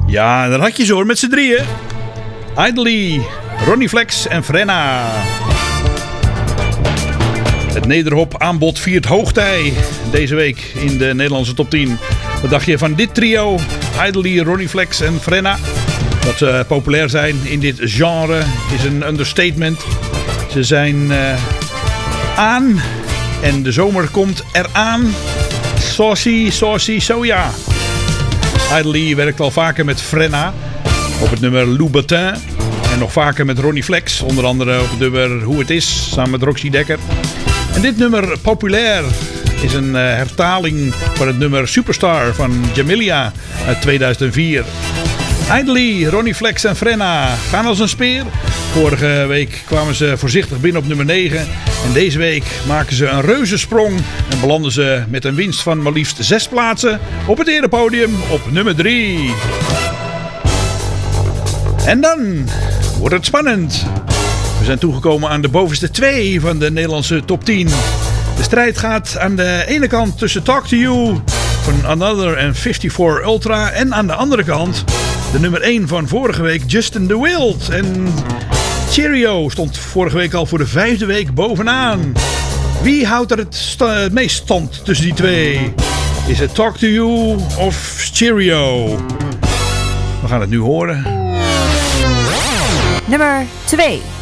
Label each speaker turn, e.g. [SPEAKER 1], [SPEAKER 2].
[SPEAKER 1] Ja, dan had je ze hoor met z'n drieën. Idly, Ronnie Flex en Frenna. Het Nederhop aanbod viert hoogtij deze week in de Nederlandse top 10. Wat dacht je van dit trio? Idly, Ronnie Flex en Frenna. Dat ze populair zijn in dit genre is een understatement. Ze zijn aan en de zomer komt eraan. Saucy, soja. Idly werkt al vaker met Frenna op het nummer Louboutin. En nog vaker met Ronnie Flex, onder andere op het nummer Hoe Het Is, samen met Roxy Dekker. En dit nummer Populair is een hertaling van het nummer Superstar van Jamilia uit 2004. Idly, Ronnie Flex en Frenna gaan als een speer. Vorige week kwamen ze voorzichtig binnen op nummer 9. En deze week maken ze een reuzensprong en belanden ze met een winst van maar liefst 6 plaatsen op het erepodium op nummer 3. En dan wordt het spannend. We zijn toegekomen aan de bovenste 2 van de Nederlandse top 10. De strijd gaat aan de ene kant tussen Talk to You van Another en 54 Ultra. En aan de andere kant de nummer 1 van vorige week, Justin the Wild. En Cheerio stond vorige week al voor de 5e week bovenaan. Wie houdt er het meest stand tussen die twee? Is het Talk to You of Cheerio? We gaan het nu horen.
[SPEAKER 2] Nummer 2.